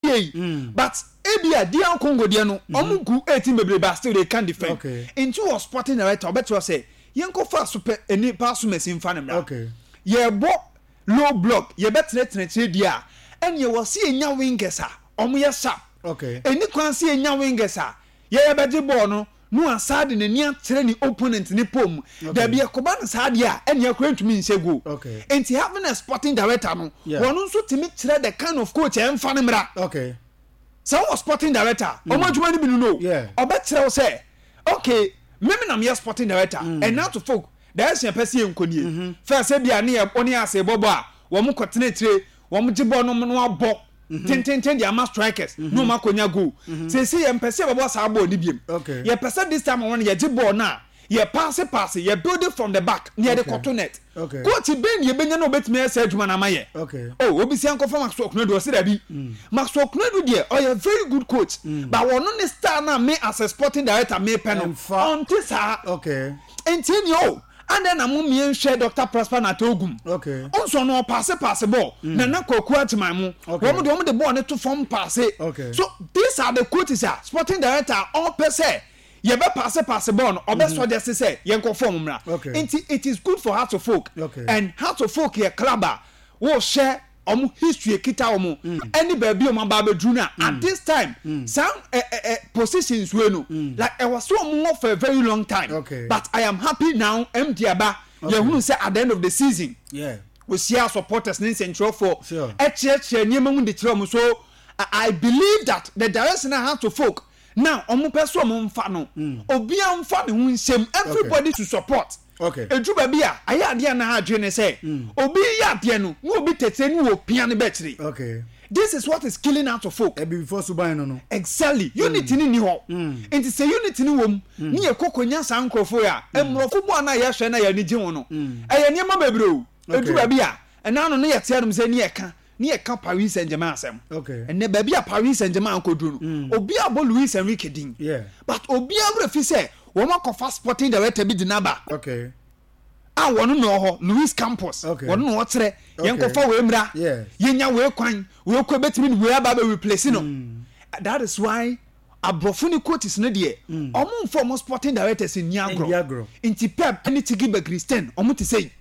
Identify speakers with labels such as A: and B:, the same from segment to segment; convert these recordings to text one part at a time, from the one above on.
A: die. But ebia dia Congo dia no omu gu 18 bebre but still they can defend. Into was sporting director obetro say yenko fa super eni pass mesin fa na. Ye bo low block ye betre dia and ye was see nya wingers a omu ye sharp. Eni kwan see nya wingers a ye beje ball no asade ne nia kire ni opponent ni pom da bia koba no sade a eni akwantumi nsego. Enti having a sporting director no wonu nso timi kire the kind of coach en fa ne mra. So was sporting director omajuma ni binu no obetire wo say okay meme na me sporting director and now to folk there is a person enkonie first bia na ye oni ase bobo a wo mo kotene tire wo mo gibo no no abo ten the ama strikers no makonya go say ye mpese bobo sa abo ni biem ye pese this time when ye gibo na ye pass ye build it from the back near the cotonet coach ben ye benya no betime ese adwuma na maye obi si anko from Maxwell Kunedu o se da bi Maxwell Kunedu there a very good coach but one no star na me as a sporting director me pen on this enti and then am me share Dr. Prosper na Togum onso no pass ball na Koku atima mu wo de ball ne to form pass so these are the coaches sporting director all per se ye be pass ball no obeso de say yenko form mra it is good for Hearts of Folk and Hearts of Folk here clubber wo share history kita any baby o mamba bedru na at this time some positions we no like I was so more for a very long time but I am happy now Mdiaba ye hunu say at the end of the season we see our supporters in Central for nyema mu de kire mu so I believe that the direction I have to folk now omo person omo mfa no obi amfa ne hu nsem everybody to support eju ba bia aya ade na ha dwene say obi ya ade no no obi tete ni wo pia ne betri this is what is killing out of folk
B: before suban no
A: exactly unity ni ho enti say unity ni wom ni ye kokonya san krofo ya emrofo bo na ye hwe na ya ni gye ho no eye niam bebre o eju ba bia ena no ye te anum say ni ye ka Paris Saint-Germain asem and ne ba bia Paris Saint-Germain ankodru no obi abo Luis Enrique din but obi amrefi say wo makofa sporting director bi dinaba wono no ho Luis Campos wono no wotre yenkofa we mra yenya we kwan we ko betimi ni we aba be replace no that is why abrofuni coaches no de omo form sporting directors in Niagro inti Pep ani Tigi Christian omo ti say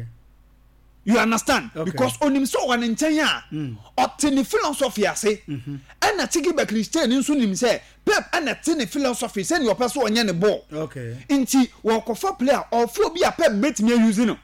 A: you understand because onim so wan nchen a otini philosophy ase na Tigi Christian nso nim say Pep na tini philosophy say your person onye ne ball inti wo kofa player of obi a Pep betime use no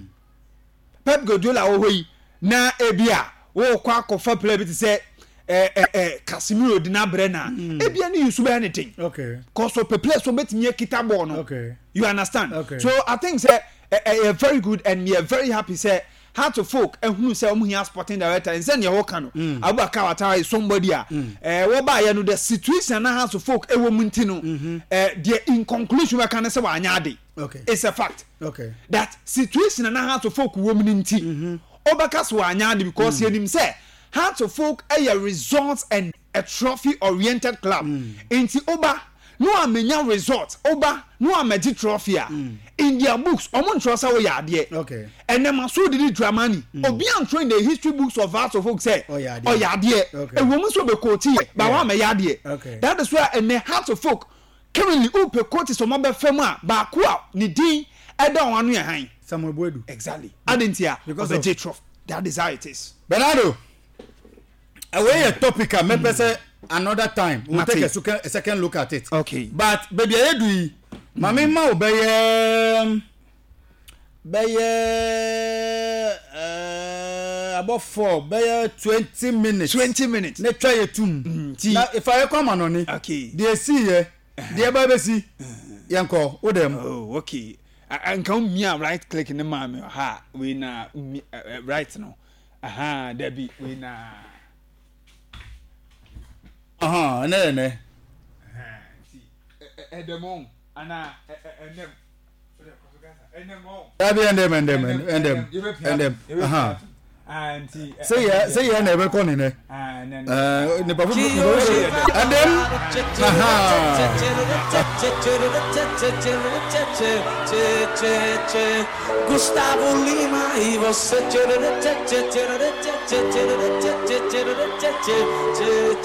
A: Pep Guardiola wo hoyi na ebia wo kwa kofa player bit say Casemiro dinabre na ebia ni use be anything cause so player so betime kita ball no you understand so I think say very good and me very happy say Hearts of Folk who say omu here sporting director and send your kano Abubakar Watawa is somebody wo ba ye no the situation na Hearts of Folk e wo munti no the in conclusion we can say wa anyade it's a fact that situation na Hearts of Folk wo munti obaka so anyade because ye nim say Hearts of Folk a results and a trophy oriented club enti oba no amenya result oba no amedi trophy in their books omon trosa wo yade and them so did dramani obi an train the history books of Hearts of Folk say yade e wo mu so be quote ba wa me yade that is why in the Hearts of Folk currently upe quote so mo be fam a ba ko a ni din e da wanu ye han
B: Samuel Boedu
A: exactly adentia because of the trophy that is how it is
B: Bernardo away a topic me pese another time we'll take a second look at it but baby edu mama ma obeye about 4 20 minutes na try etum na if I come on they see here they ba see yanko o dem
A: and come me right click in the mama ha we na right now there be we na
B: ne
A: edemon ana
B: endem say ya na ebe ko ni ne ne pa fu endem
C: Gustavo Lima e você